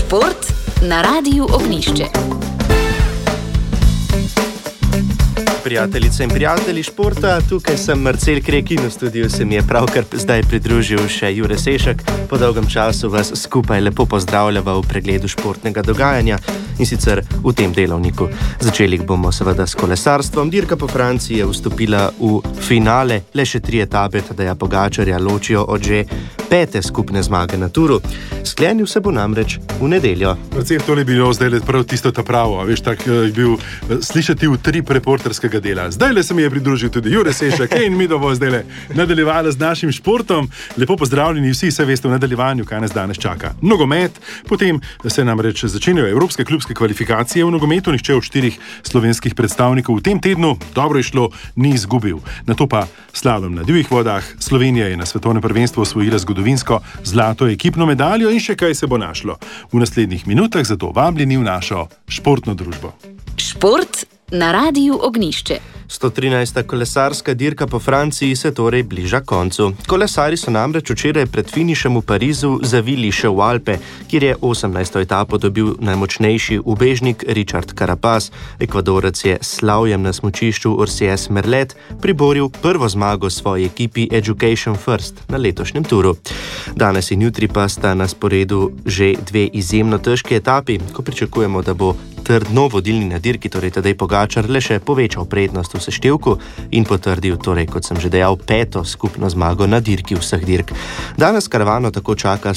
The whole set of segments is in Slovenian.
Šport na Radiu Ognjišče. Prijateljice in prijatelji športa, tukaj sem Marcel Krek in v studiu se mi je pravkar zdaj pridružil še Jure Sešak. Po dolgem času vas skupaj lepo pozdravljava v pregledu športnega dogajanja in sicer v tem delovniku. Začeli bomo seveda s kolesarstvom. Dirka po Franciji je vstopila v finale, le še 3 etape Tadeja Pogačarja ločijo od že 5. skupne zmage na Turu. Sklenil se bo namreč v nedeljo. Marcel, to je bilo zdaj prav tisto ta pravo, veš, tak je bil slišati v trip reporterskega dela. Zdaj le se mi je pridružil tudi Jure Sešak in mi bomo zdaj nadaljevali z našim športom. Lepo pozdravljeni vsi, se veste v nadaljevanju, kaj nas danes čaka. Nogomet, potem se namreč začenjajo evropske klubske kvalifikacije v nogometu, nihče od 4 slovenskih predstavnikov v tem tednu, dobro je šlo, ni izgubil. Nato pa slalom na divjih vodah, Slovenija je na svetovnem prvenstvu osvojila zgodovinsko zlato ekipno medaljo in še kaj se bo našlo v naslednjih minutah, zato vabljeni v našo športno družbo. Šport na Radiu Ognjišče. 113. kolesarska dirka po Franciji se torej bliža koncu. Kolesari so namreč včeraj pred finišem v Parizu zavili še v Alpe, kjer je 18. etapo dobil najmočnejši ubežnik Richard Carapaz. Ekvadorec je s slavjem na smučišču Ursies Merlet priboril prvo zmago svoji ekipi Education First na letošnjem Turu. Danes in jutri pa sta na sporedu že 2 izjemno težki etapi, ko pričakujemo, da bo trdno vodilni na dirki, torej Tadej Pogačar, le še povečal prednost v seštevku in potrdil, torej, kot sem že dejal, 5. skupno zmago na dirki vseh dirk. Danes karavano tako čaka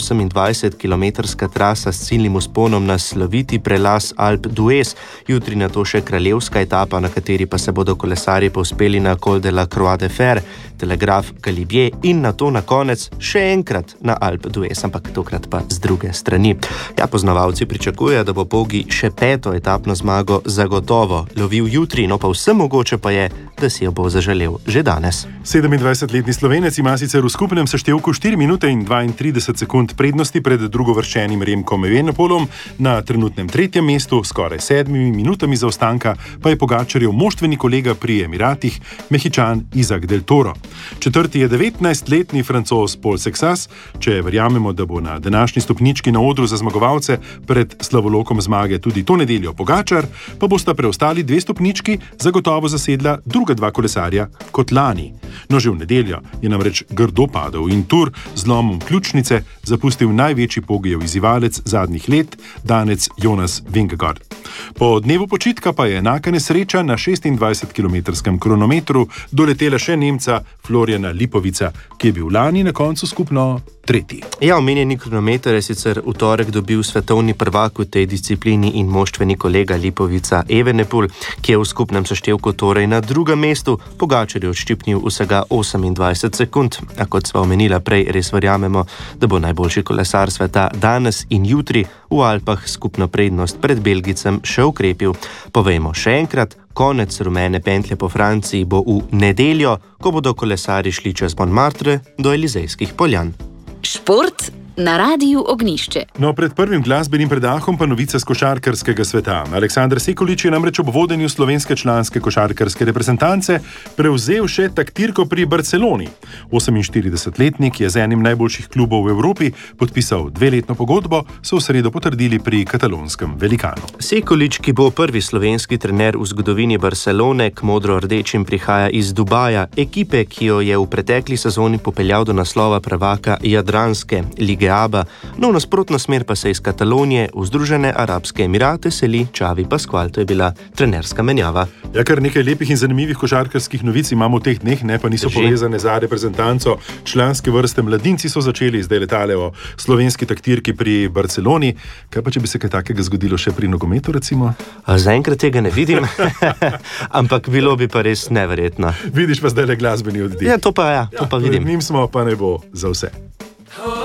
128-kilometrska trasa s ciljnim vzponom na sloviti prelaz Alpe d'Huez, jutri na to še kraljevska etapa, na kateri pa se bodo kolesarji povzpeli na Col de la Croix de Fer, Telegraf Galibier in na to na konec še enkrat na Alpe d'Huez, ampak tokrat pa z druge strani. Ja, poznavalci pričakujejo, da bo Pogi še 5. etapno zmago zagotovo lovil jutri, no pa vse mogoče pa je, da si jo bo zaželel že danes. 27-letni Slovenec ima sicer v skupnem seštevku 4 minute in 32 sekund prednosti pred drugovrščenim Remkom Evenepoelom, na trenutnem 3. mestu, skoraj 7 minutami zaostanka, pa je Pogačarjev moštveni kolega pri Emiratih, Mehičan Izak del Toro. 4. je 19-letni Francoz Paul Sexas, če verjamemo, da bo na današnji stopnički na odru za zmagovalce pred slavolokom zmage tudi to nedeljo Pogačar, pa bosta preostali 2 stopnički zagotovo zasedla druga 2 kolesarja kot lani. No, že v nedeljo je namreč grdo padel in Tur z zlomom ključnice zapustil največji Pogijev izzivalec zadnjih let, danec Jonas Vingegaard. Po dnevu počitka pa je enaka nesreča na 26-kilometrskem kronometru doletela še Nemca Floriana Lipovica, ki je bil lani na koncu skupno 3. Ja, omenjeni kronometer je sicer v torek dobil svetovni prvak v tej disciplini in moštveni kolega Lipovica Evenepoel, ki je v skupnem seštevku torej na 2. mestu, Pogačar je odščipnil vsega 28 sekund, a kot sva omenila prej, res verjamemo, da bo najboljši kolesar sveta danes in jutri v Alpah skupno prednost pred Belgicem še ukrepil. Povejmo še enkrat, konec rumene pentlje po Franciji bo v nedeljo, ko bodo kolesari šli čez Montmartre do Elizejskih poljan. Šport na Radiu Ognjišče. No, pred prvim glasbenim predahom pa novica z košarkarskega sveta. Aleksander Sekulič je namreč ob vodenju slovenske članske košarkarske reprezentance prevzel še taktirko pri Barceloni. 48-letnik je z enim najboljših klubov v Evropi podpisal 2-letno pogodbo, so v sredo potrdili pri katalonskem velikanu. Sekulič, ki bo prvi slovenski trener v zgodovini Barcelone, k modro-rdečim prihaja iz Dubaja, ekipe, ki jo je v pretekli sezoni popeljal do naslova prvaka Jadranske lige ABA, no v nasprotno smer pa se iz Katalonije v Združene arabske emirate seli Xavi Pascual, to je bila trenerska menjava. Ja, kar nekaj lepih in zanimivih košarkarskih novic imamo v teh dneh, ne pa niso povezane za reprezentanco. Članske vrste mladinci so začeli zdaj letale o slovenski taktirki pri Barceloni. Kaj pa, če bi se kaj takega zgodilo še pri nogometu, recimo? Zaenkrat tega ne vidim, ampak bilo bi pa res neverjetno. Vidiš pa zdaj le glasbeni oddih. Ja, to pa vidim. Pred njim smo, pa ne bo za vse.